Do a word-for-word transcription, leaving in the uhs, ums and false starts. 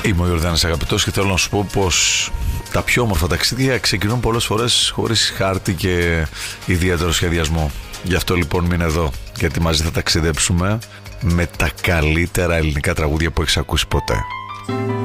Είμαι ο Ιορδάνης αγαπητός και θέλω να σου πω πως τα πιο όμορφα ταξίδια ξεκινούν πολλές φορές χωρίς χάρτη και ιδιαίτερο σχεδιασμό. Γι' αυτό λοιπόν μείνε εδώ, γιατί μαζί θα ταξιδέψουμε με τα καλύτερα ελληνικά τραγούδια που έχεις ακούσει ποτέ.